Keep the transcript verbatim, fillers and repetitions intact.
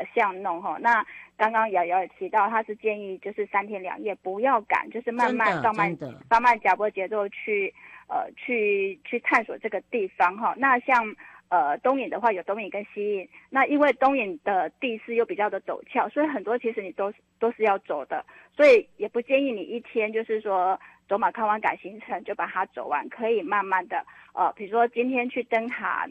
的巷弄哈。那刚刚瑶瑶也提到，他是建议就是三天两夜不要赶，就是慢慢放慢放慢脚步节奏去呃去去探索这个地方哈。那像呃东引的话有东引跟西引，那因为东引的地势又比较的陡峭，所以很多其实你都都是要走的，所以也不建议你一天就是说走马看花赶行程就把它走完，可以慢慢的呃比如说今天去灯塔。